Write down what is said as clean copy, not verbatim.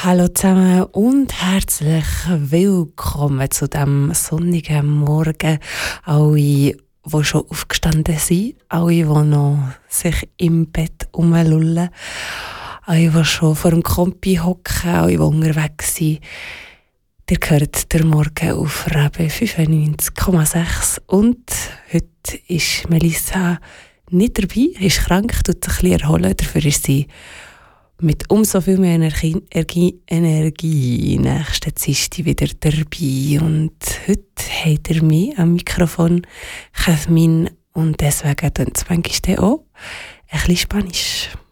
Hallo zusammen und herzlich willkommen zu diesem sonnigen Morgen. Alle, die schon aufgestanden sind, alle, die noch sich im Bett rumlullen, alle, die schon vor dem Kompi hocken, alle, die unterwegs sind. Ihr hört den Morgen auf RBB 95,6 und heute ist Melissa nicht dabei, ist krank, tut sich ein bisschen erholen, dafür ist sie mit umso viel mehr Energie nächsten Dienstag wieder dabei. Und heute habt ihr mich am Mikrofon, Jasmin, und deswegen tun es manchmal auch ein bisschen Spanisch.